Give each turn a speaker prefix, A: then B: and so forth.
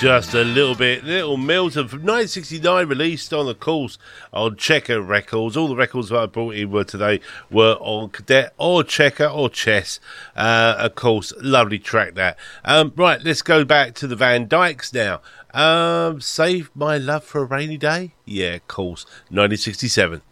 A: Just a little bit, Little Milton from 1969, released on, of course, on Checker Records. All the records that I brought in today were on Cadet or Checker or Chess. Of course, lovely track that. Right, let's go back to the Van Dykes now. Save My Love for a Rainy Day? Yeah, of course, 1967.